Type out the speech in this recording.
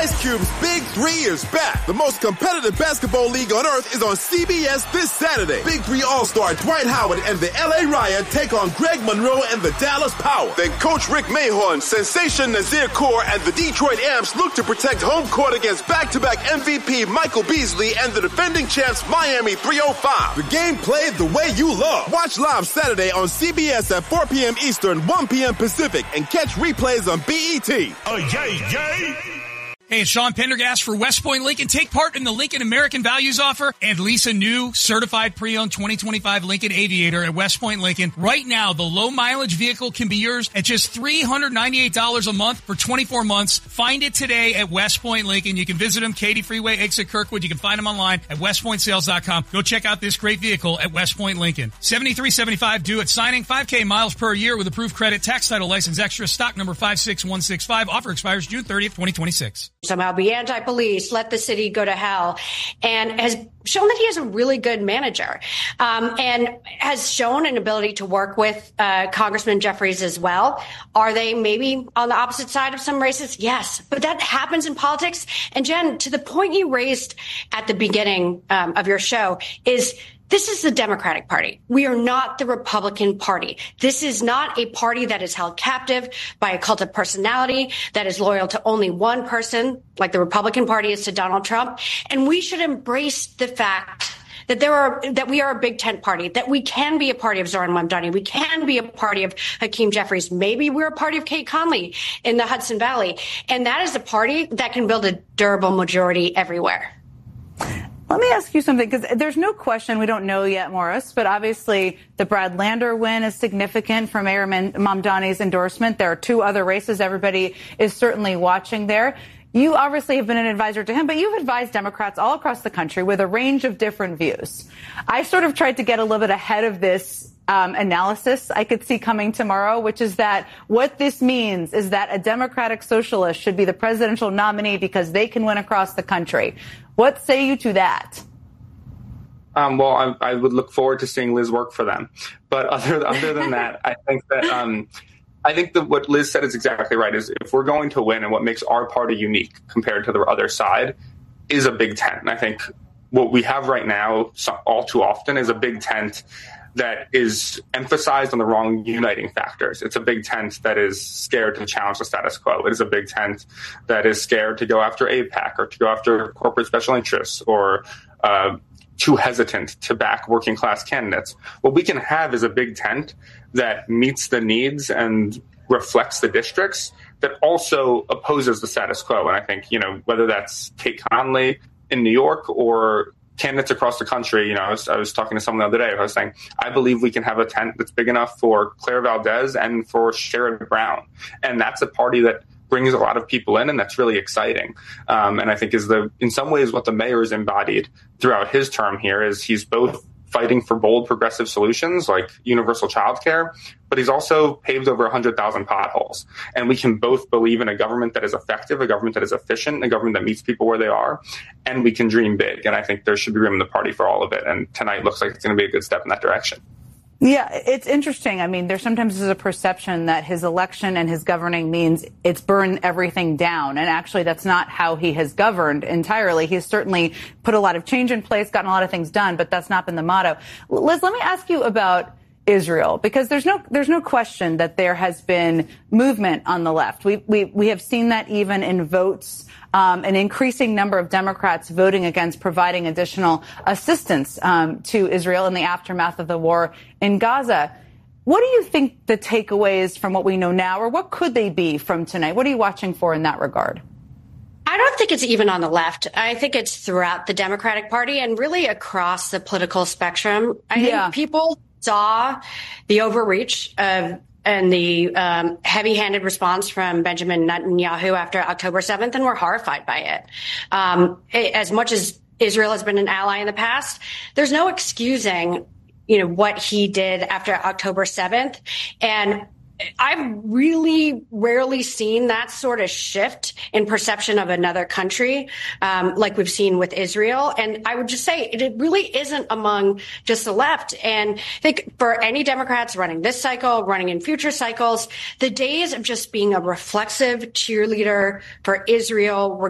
Ice Cube's Big 3 is back. The most competitive basketball league on earth is on CBS this Saturday. Big 3 All-Star Dwight Howard and the LA Riot take on Greg Monroe and the Dallas Power. Then Coach Rick Mahorn, Sensation Nazir Kaur, and the Detroit Amps look to protect home court against back-to-back MVP Michael Beasley and the defending champs Miami 305. The game played the way you love. Watch live Saturday on CBS at 4 p.m. Eastern, 1 p.m. Pacific, and catch replays on BET. Oh, yay, yay! Hey, it's Sean Pendergast for West Point Lincoln. Take part in the Lincoln American Values Offer and lease a new certified pre-owned 2025 Lincoln Aviator at West Point Lincoln. Right now, the low mileage vehicle can be yours at just $398 a month for 24 months. Find it today at West Point Lincoln. You can visit them, Katy Freeway, exit Kirkwood. You can find them online at westpointsales.com. Go check out this great vehicle at West Point Lincoln. $73.75 due at signing, 5K miles per year with approved credit, tax title license extra, stock number 56165. Offer expires June 30th, 2026. Somehow be anti-police, let the city go to hell, and has shown that he is a really good manager, and has shown an ability to work with Congressman Jeffries as well. Are they maybe on the opposite side of some races? Yes, but that happens in politics. And Jen, to the point you raised at the beginning of your show is this is the Democratic Party. We are not the Republican Party. This is not a party that is held captive by a cult of personality, that is loyal to only one person, like the Republican Party is to Donald Trump. And we should embrace the fact that we are a big tent party, that we can be a party of Zoran Mamdani. We can be a party of Hakeem Jeffries. Maybe we're a party of Kate Conley in the Hudson Valley. And that is a party that can build a durable majority everywhere. Let me ask you something, because there's no question, we don't know yet, Morris, but obviously the Brad Lander win is significant for Mayor Mamdani's endorsement. There are two other races everybody is certainly watching there. You obviously have been an advisor to him, but you've advised Democrats all across the country with a range of different views. I sort of tried to get a little bit ahead of this analysis I could see coming tomorrow, which is that what this means is that a Democratic socialist should be the presidential nominee because they can win across the country. What say you to that? Well, I would look forward to seeing Liz work for them. But other than that, I think that what Liz said is exactly right. Is if we're going to win, and what makes our party unique compared to the other side is a big tent. And I think what we have right now, all too often, is a big tent that is emphasized on the wrong uniting factors. It's a big tent that is scared to challenge the status quo. It is a big tent that is scared to go after AIPAC or to go after corporate special interests or too hesitant to back working class candidates. What we can have is a big tent that meets the needs and reflects the districts that also opposes the status quo. And I think, whether that's Kate Conley in New York or candidates across the country, I was talking to someone the other day. I was saying, I believe we can have a tent that's big enough for Claire Valdez and for Sherrod Brown. And that's a party that brings a lot of people in, and that's really exciting. And I think in some ways what the mayor has embodied throughout his term here is he's both fighting for bold progressive solutions like universal childcare, but he's also paved over 100,000 potholes. And we can both believe in a government that is effective, a government that is efficient, a government that meets people where they are, and we can dream big. And I think there should be room in the party for all of it. And tonight looks like it's going to be a good step in that direction. Yeah, it's interesting. I mean, there sometimes is a perception that his election and his governing means it's burn everything down. And actually, that's not how he has governed entirely. He's certainly put a lot of change in place, gotten a lot of things done, but that's not been the motto. Liz, let me ask you about Israel, because there's no question that there has been movement on the left. We have seen that even in votes. An increasing number of Democrats voting against providing additional assistance to Israel in the aftermath of the war in Gaza. What do you think the takeaways from what we know now, or what could they be from tonight? What are you watching for in that regard? I don't think it's even on the left. I think it's throughout the Democratic Party and really across the political spectrum. I think people saw the overreach of and the heavy-handed response from Benjamin Netanyahu after October 7th, and we're horrified by it. As much as Israel has been an ally in the past, there's no excusing, what he did after October 7th. And I've really rarely seen that sort of shift in perception of another country, like we've seen with Israel. And I would just say it really isn't among just the left. And I think for any Democrats running this cycle, running in future cycles, the days of just being a reflexive cheerleader for Israel